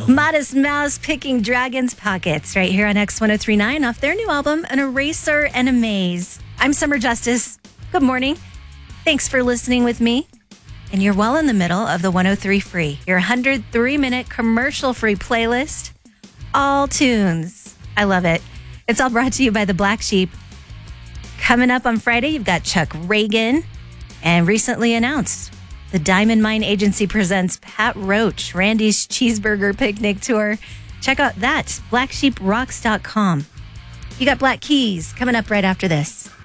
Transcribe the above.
Modest Mouse picking Dragon's Pockets right here on X1039 off their new album, An Eraser and a Maze. I'm Summer Justice. Good morning. Thanks for listening with me. And you're well in the middle of the 103 Free, your 103-minute commercial-free playlist. All tunes. I love it. It's all brought to you by the Black Sheep. Coming up on Friday, you've got Chuck Reagan. And recently announced, the Diamond Mine Agency presents Pat Roach, Randy's Cheeseburger Picnic Tour. Check out that, blacksheeprocks.com. You got Black Keys coming up right after this.